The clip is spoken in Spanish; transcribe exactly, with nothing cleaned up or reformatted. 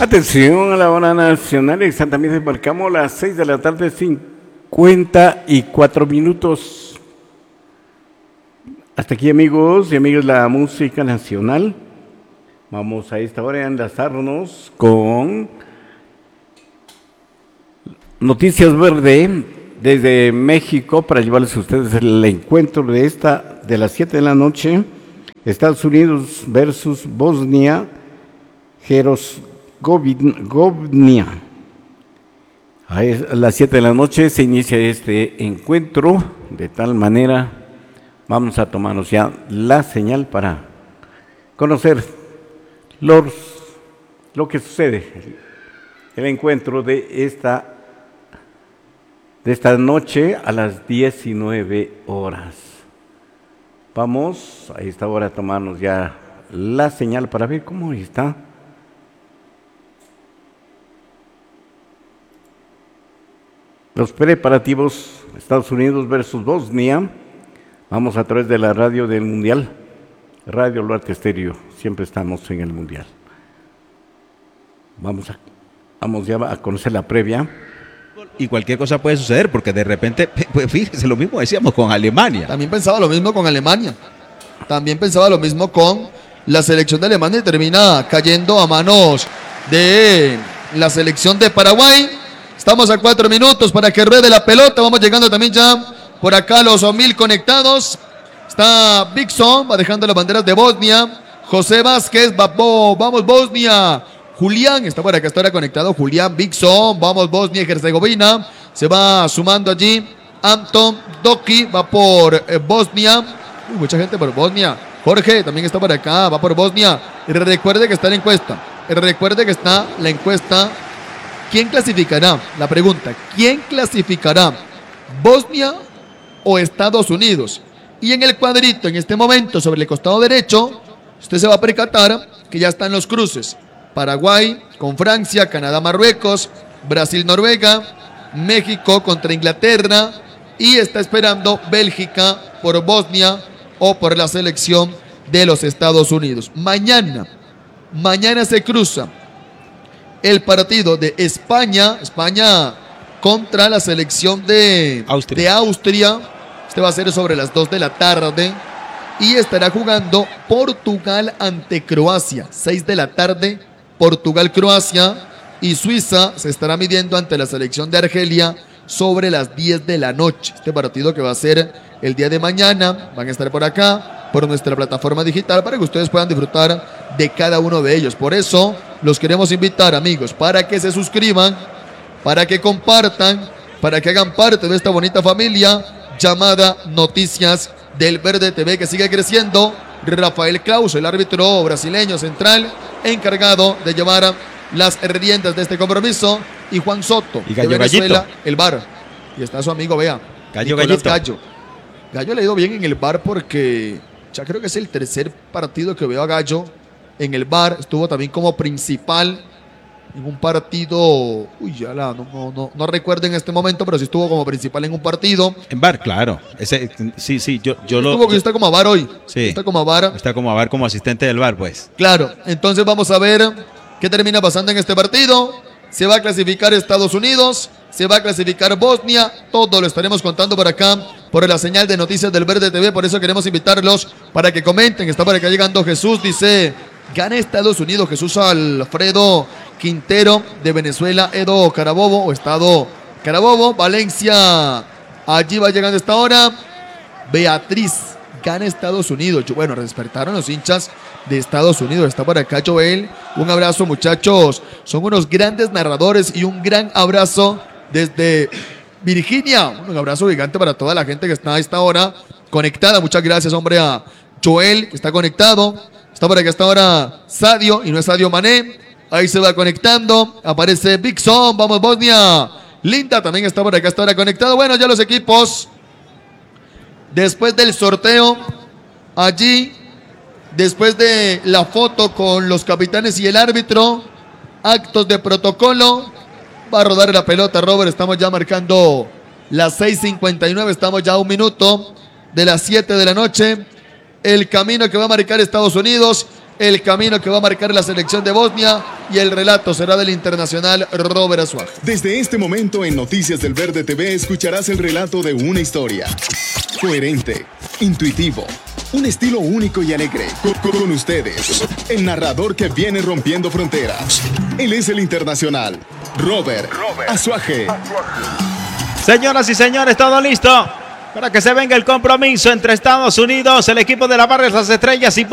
Atención a la hora nacional, exactamente marcamos las seis de la tarde, cincuenta y cuatro minutos. Hasta aquí, amigos y amigas, la música nacional. Vamos a esta hora a enlazarnos con Noticias Verde desde México para llevarles a ustedes el encuentro de esta de las siete de la noche. Estados Unidos versus Bosnia Herzegovina. A las siete de la noche se inicia este encuentro. De tal manera, vamos a tomarnos ya la señal para conocer los, lo que sucede. El encuentro de esta, de esta noche a las diecinueve horas. Vamos a esta hora a tomarnos ya la señal para ver cómo está. Los preparativos, Estados Unidos versus Bosnia. Vamos a través de la radio del Mundial, Radio Luarte Estéreo. Siempre estamos en el Mundial. Vamos, a, vamos ya a conocer la previa. Y cualquier cosa puede suceder, porque de repente, pues fíjese, lo mismo decíamos con Alemania. También pensaba lo mismo con Alemania. También pensaba lo mismo con la selección de Alemania y termina cayendo a manos de la selección de Paraguay. Estamos a cuatro minutos para que ruede la pelota. Vamos llegando también ya por acá los mil conectados. Está Bixon, va dejando las banderas de Bosnia. José Vázquez, vamos Bosnia. Julián, está por acá, está ahora conectado. Julián Bixon, vamos Bosnia y Herzegovina. Se va sumando allí. Anton Doki va por eh, Bosnia. Uy, mucha gente por Bosnia. Jorge también está por acá, va por Bosnia. Y recuerde que está la encuesta. Y recuerde que está la encuesta. ¿Quién clasificará? La pregunta, ¿quién clasificará? ¿Bosnia o Estados Unidos? Y en el cuadrito, en este momento, sobre el costado derecho, usted se va a percatar que ya están los cruces. Paraguay con Francia, Canadá, Marruecos, Brasil, Noruega, México contra Inglaterra y está esperando Bélgica por Bosnia o por la selección de los Estados Unidos. Mañana, mañana se cruza el partido de España, España contra la selección de Austria. de Austria. Este va a ser sobre las dos de la tarde y estará jugando Portugal ante Croacia, seis de la tarde. Portugal, Croacia y Suiza se estará midiendo ante la selección de Argelia sobre las diez de la noche. Este partido que va a ser el día de mañana, van a estar por acá, por nuestra plataforma digital, para que ustedes puedan disfrutar de cada uno de ellos. Por eso los queremos invitar, amigos, para que se suscriban, para que compartan, para que hagan parte de esta bonita familia llamada Noticias del Verde T V, que sigue creciendo. Rafael Claus, el árbitro brasileño central, encargado de llevar las riendas de este compromiso, y Juan Soto, y Gallo, de Venezuela, Gallito. el V A R. Y está su amigo, vea, Gallo, Nicolás Gallito. Gallo. Gallo le ha ido bien en el V A R porque ya creo que es el tercer partido que veo a Gallo en el V A R. Estuvo también como principal en un partido, uy, ya la, no, no, no, no recuerdo en este momento, pero sí estuvo como principal en un partido. En V A R, claro. Ese, sí, sí, yo, yo lo... Estuvo que está como a V A R hoy. Sí. Está como a V A R. Está como a V A R como asistente del V A R, pues. Claro, entonces vamos a ver qué termina pasando en este partido. Se va a clasificar Estados Unidos, se va a clasificar Bosnia, todo lo estaremos contando por acá, por la señal de Noticias del Verde T V, por eso queremos invitarlos para que comenten. Está por acá llegando Jesús, dice, gana Estados Unidos. Jesús Alfredo Quintero de Venezuela, Edo Carabobo, o Estado Carabobo, Valencia, allí va llegando esta hora. Beatriz, gana Estados Unidos. Bueno, despertaron los hinchas de Estados Unidos. Está por acá Joel, un abrazo, muchachos, son unos grandes narradores, y un gran abrazo desde Virginia, un abrazo gigante para toda la gente que está a esta hora conectada. Muchas gracias, hombre, a Joel, que está conectado. Está por acá esta hora Sadio, y no es Sadio Mané. Ahí se va conectando. Aparece Bixon. Vamos, Bosnia. Linda también está por acá esta hora conectado. Bueno, ya los equipos, después del sorteo, allí, después de la foto con los capitanes y el árbitro, actos de protocolo, va a rodar la pelota, Robert. Estamos ya marcando las seis cincuenta y nueve. Estamos ya a un minuto de las siete de la noche. El camino que va a marcar Estados Unidos el camino que va a marcar la selección de Bosnia y el relato será del internacional Robert Azuaje. Desde este momento en Noticias del Verde T V escucharás el relato de una historia. Coherente, intuitivo, un estilo único y alegre. Con, con ustedes, el narrador que viene rompiendo fronteras. Él es el internacional Robert, Robert Azuaje. Señoras y señores, todo listo para que se venga el compromiso entre Estados Unidos, el equipo de la Barra de las Estrellas y